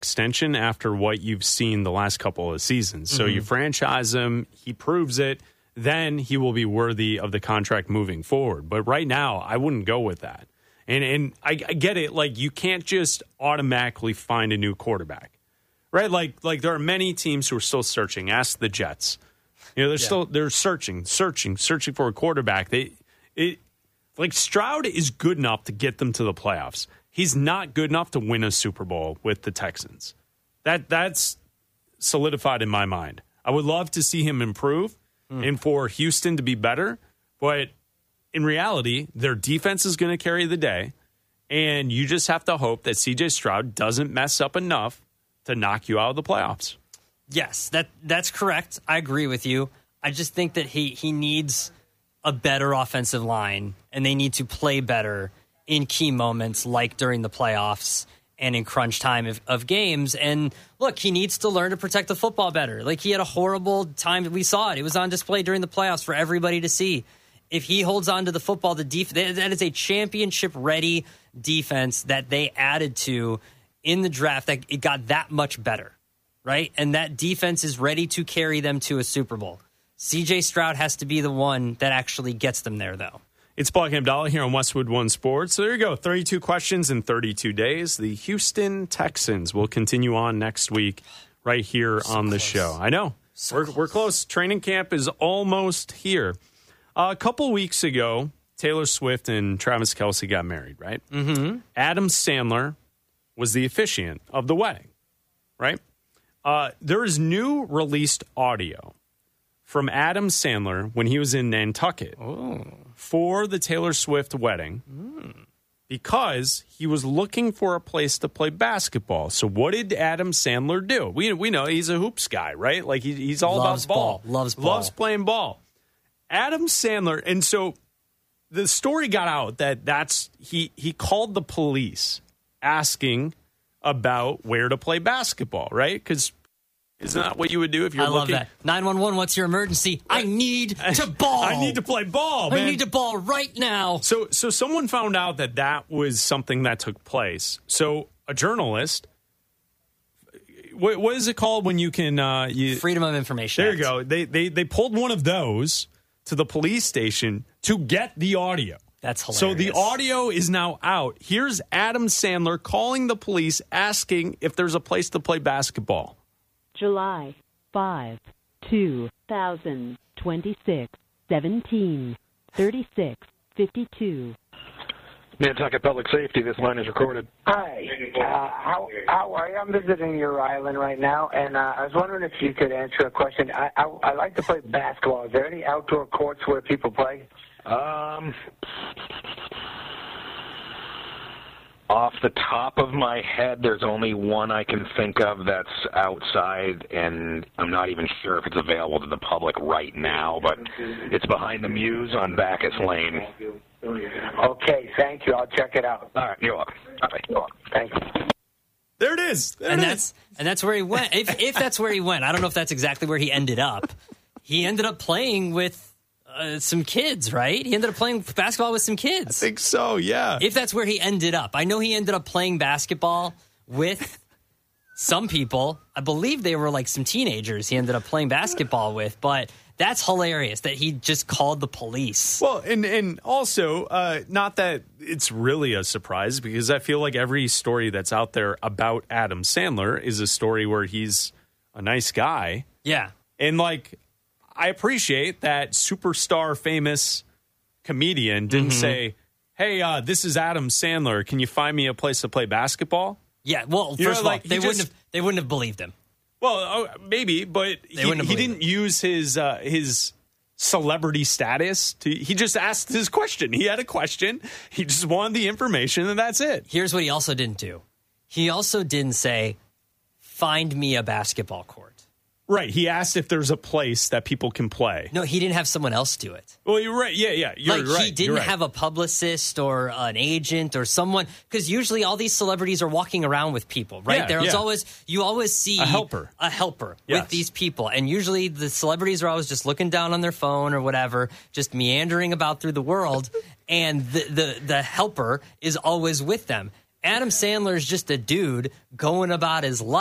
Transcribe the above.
extension after what you've seen the last couple of seasons. So you franchise him, he proves it, then he will be worthy of the contract moving forward. But right now, I wouldn't go with that. And I get it. Like, you can't just automatically find a new quarterback, right? Like there are many teams who are still searching. Ask the Jets. You know, they're searching for a quarterback. Like, Stroud is good enough to get them to the playoffs. He's not good enough to win a Super Bowl with the Texans. That's solidified in my mind. I would love to see him improve and for Houston to be better, but in reality, their defense is going to carry the day, and you just have to hope that C.J. Stroud doesn't mess up enough to knock you out of the playoffs. Yes, that's correct. I agree with you. I just think that he needs a better offensive line, and they need to play better in key moments like during the playoffs and in crunch time of games. And look, he needs to learn to protect the football better. Like, he had a horrible time. We saw it. It was on display during the playoffs for everybody to see. If he holds on to the football, that is a championship-ready defense that they added to in the draft. That it got that much better, right? And that defense is ready to carry them to a Super Bowl. C.J. Stroud has to be the one that actually gets them there, though. It's Buck Abdallah here on Westwood One Sports. So there you go, 32 questions in 32 days. The Houston Texans will continue on next week right here on the show. I know. We're close. Training camp is almost here. A couple weeks ago, Taylor Swift and Travis Kelce got married, right? Mm-hmm. Adam Sandler was the officiant of the wedding, right? There is new released audio from Adam Sandler when he was in Nantucket for the Taylor Swift wedding because he was looking for a place to play basketball. So what did Adam Sandler do? We know he's a hoops guy, right? Like, he's all about ball. Loves playing ball. Adam Sandler, and so the story got out that he called the police asking about where to play basketball, right? Because isn't that what you would do if you're looking? I love that. 911, what's your emergency? I need to ball. I need to play ball, man. I need to ball right now. So someone found out that was something that took place. So a journalist, what is it called when you can... Freedom of Information There Act. you go. They pulled one of those to the police station to get the audio. That's hilarious. So the audio is now out. Here's Adam Sandler calling the police asking if there's a place to play basketball. July 5, 2026, 17:36:52. Nantucket Public Safety, this line is recorded. Hi, how are you? I'm visiting your island right now, and I was wondering if you could answer a question. I like to play basketball. Is there any outdoor courts where people play? Off the top of my head, there's only one I can think of that's outside, and I'm not even sure if it's available to the public right now, but it's behind the Muse on Bacchus Lane. Okay, thank you. I'll check it out. All right, you're welcome. All right, you're welcome. Thank you. There it is. That's where he went. If that's where he went, I don't know if that's exactly where he ended up. He ended up playing with some kids, right? He ended up playing basketball with some kids. I think so, yeah. If that's where he ended up. I know he ended up playing basketball with some people. I believe they were like some teenagers he ended up playing basketball with, but that's hilarious that he just called the police. Well, and also, not that it's really a surprise, because I feel like every story that's out there about Adam Sandler is a story where he's a nice guy. Yeah. And, like, I appreciate that superstar famous comedian didn't say, hey, this is Adam Sandler. Can you find me a place to play basketball? Yeah, well, first of all, they wouldn't have believed him. Well, maybe, but he didn't use his celebrity status. He just asked his question. He had a question. He just wanted the information, and that's it. Here's what he also didn't do. He also didn't say, find me a basketball court. Right. He asked if there's a place that people can play. No, he didn't have someone else do it. Well, you're right. Yeah. You're right. He didn't have a publicist or an agent or someone, because usually all these celebrities are walking around with people, right? You always see a helper with these people. And usually the celebrities are always just looking down on their phone or whatever, just meandering about through the world. And the helper is always with them. Adam Sandler is just a dude going about his life.